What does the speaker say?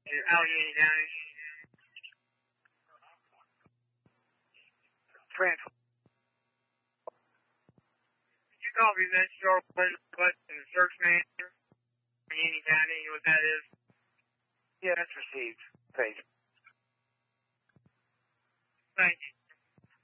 in Allegheny County. Transfer. Could you copy that short request in the search manager? Allegheny County, what that is? Yeah, that's received. Thanks. Thank you.